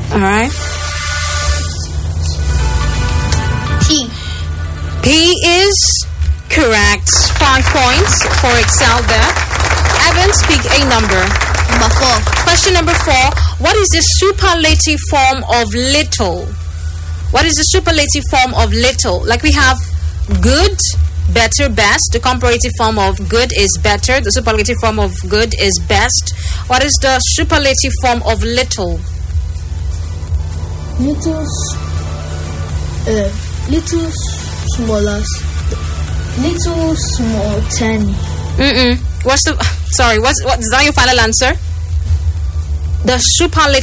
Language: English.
All right. P is correct. 5 points for Excel there. Evans, pick a number. Number 4. Question number 4. What is the superlative form of little? What is the superlative form of little? Like we have good, better, best. The comparative form of good is better. The superlative form of good is best. What is the superlative form of little? Little smaller. Little small tiny. What's the... Sorry, what's that your final answer? The superlative